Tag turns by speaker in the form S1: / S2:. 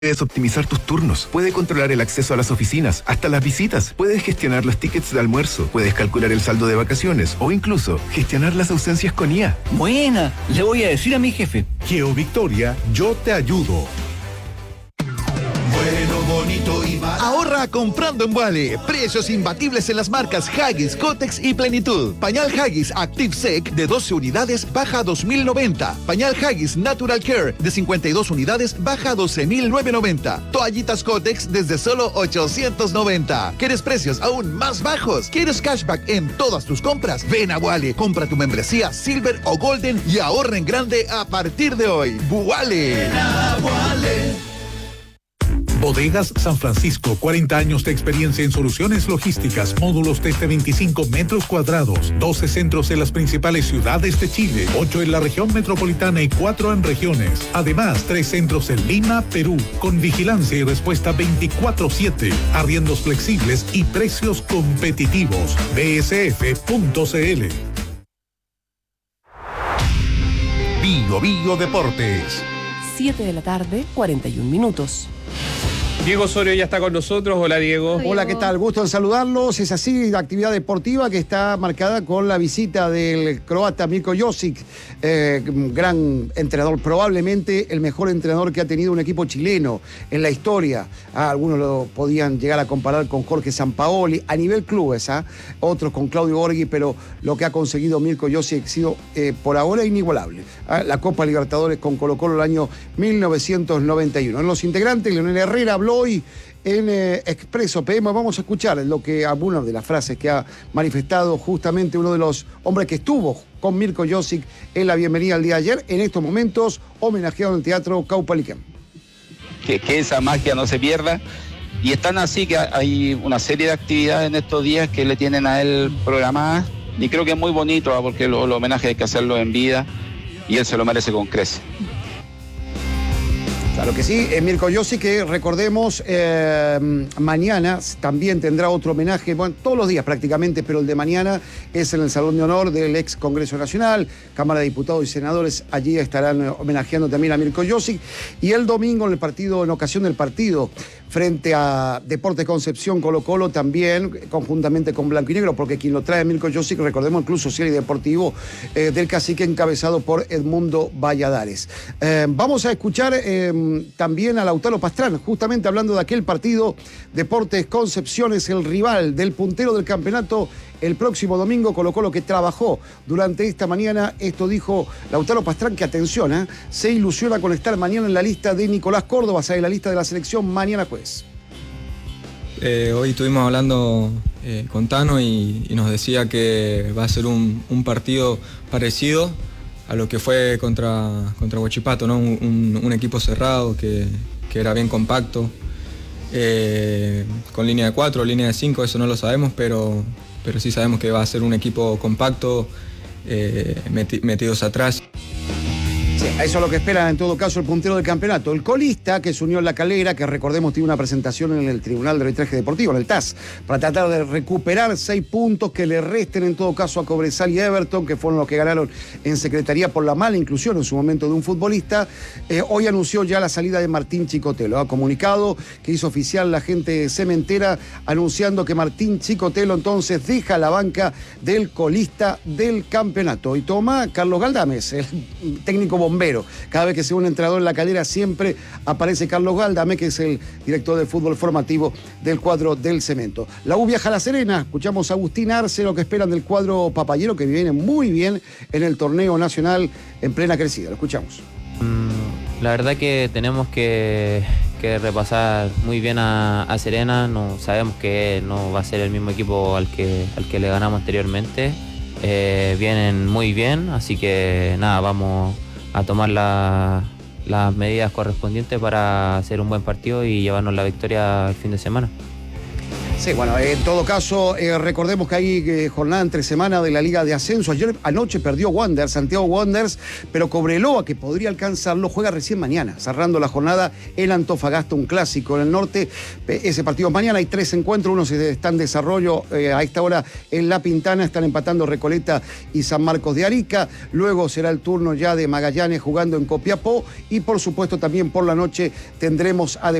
S1: Puedes optimizar tus turnos, puedes controlar el acceso a las oficinas, hasta las visitas, puedes gestionar los tickets de almuerzo, puedes calcular el saldo de vacaciones o incluso gestionar las ausencias con IA.
S2: Buena, le voy a decir a mi jefe.
S3: GeoVictoria, yo te ayudo.
S4: Bueno, bonito y barato.
S5: Ahorra comprando en Wally. Precios imbatibles en las marcas Huggies, Kotex y Plenitud. Pañal Huggies Active Sec de 12 unidades baja a 2.090. Pañal Huggies Natural Care de 52 unidades baja a 12.990. Toallitas Kotex desde solo 890. ¿Quieres precios aún más bajos? ¿Quieres cashback en todas tus compras? Ven a Wally. Compra tu membresía Silver o Golden y ahorra en grande a partir de hoy. Wally.
S3: Bodegas San Francisco, 40 años de experiencia en soluciones logísticas, módulos desde 25 metros cuadrados, 12 centros en las principales ciudades de Chile, 8 en la región metropolitana y 4 en regiones. Además, 3 centros en Lima, Perú, con vigilancia y respuesta 24/7, arriendos flexibles y precios competitivos. bsf.cl. Bio Deportes.
S6: 7 de la tarde, 41 minutos.
S7: Diego Osorio ya está con nosotros. Hola, Diego.
S8: Hola, ¿qué tal? Gusto en saludarlos. Es así, la actividad deportiva que está marcada con la visita del croata Mirko Josic, gran entrenador, probablemente el mejor entrenador que ha tenido un equipo chileno en la historia. Algunos lo podían llegar a comparar con Jorge Sampaoli a nivel clubes, otros con Claudio Borghi, pero lo que ha conseguido Mirko Josic ha sido por ahora inigualable. La Copa Libertadores con Colo-Colo el año 1991. En los integrantes, Leonel Herrera habló hoy en Expreso PM. Vamos a escuchar algunas de las frases que ha manifestado justamente uno de los hombres que estuvo con Mirko Josic en la bienvenida al día de ayer, en estos momentos homenajeado en el Teatro Caupolicán.
S9: Que esa magia no se pierda. Y están así que hay una serie de actividades en estos días que le tienen a él programadas y creo que es muy bonito porque los homenajes hay que hacerlos en vida y él se lo merece con creces.
S8: Claro que sí, Mirko Josic, que recordemos, mañana también tendrá otro homenaje, bueno, todos los días prácticamente, pero el de mañana es en el Salón de Honor del ex Congreso Nacional, Cámara de Diputados y Senadores, allí estarán homenajeando también a Mirko Josic, y el domingo en ocasión del partido frente a Deportes Concepción Colo-Colo, también conjuntamente con Blanco y Negro, porque quien lo trae Mirko Josic, recordemos el Club Social y Deportivo del Cacique, encabezado por Edmundo Valladares. Vamos a escuchar también a Lautaro Pastrana, justamente hablando de aquel partido. Deportes Concepción es el rival del puntero del campeonato el próximo domingo, Colo-Colo, que trabajó durante esta mañana. Esto dijo Lautaro Pastrana, que atención, se ilusiona con estar mañana en la lista de Nicolás Córdoba, en la lista de la selección mañana jueves.
S10: Hoy estuvimos hablando con Tano y nos decía que va a ser un partido parecido a lo que fue contra Huachipato, ¿no? Un equipo cerrado que era bien compacto, con línea de 4, línea de 5, eso no lo sabemos, pero sí sabemos que va a ser un equipo compacto, metidos atrás.
S8: Sí, eso es lo que espera en todo caso el puntero del campeonato. El colista, que es Unión La Calera, que recordemos tiene una presentación en el Tribunal de Arbitraje Deportivo, en el TAS, para tratar de recuperar 6 puntos que le resten en todo caso a Cobresal y Everton, que fueron los que ganaron en Secretaría por la mala inclusión en su momento de un futbolista. Hoy anunció ya la salida de Martín Chicotelo. Ha comunicado que hizo oficial la gente cementera, anunciando que Martín Chicotelo entonces deja la banca del colista del campeonato. Y toma Carlos Galdames, el técnico bombero. Cada vez que se ve un entrenador en La Calera siempre aparece Carlos Galdames, que es el director de fútbol formativo del cuadro del Cemento. La U viaja a La Serena. Escuchamos a Agustín Arce lo que esperan del cuadro papayero, que viene muy bien en el torneo nacional en plena crecida. Lo escuchamos.
S11: La verdad que tenemos que repasar muy bien a Serena. No, sabemos que no va a ser el mismo equipo al que le ganamos anteriormente. Vienen muy bien, así que nada, vamos a tomar las medidas correspondientes para hacer un buen partido y llevarnos la victoria el fin de semana.
S8: Sí, bueno, en todo caso, recordemos que hay jornada entre semana de la Liga de Ascenso. Anoche perdió Wanderers, Santiago Wanderers, pero Cobreloa, que podría alcanzarlo, juega recién mañana, cerrando la jornada el Antofagasta, un clásico en el norte. Ese partido mañana, hay 3 encuentros, uno está en desarrollo a esta hora en La Pintana, están empatando Recoleta y San Marcos de Arica. Luego será el turno ya de Magallanes jugando en Copiapó y por supuesto también por la noche tendremos a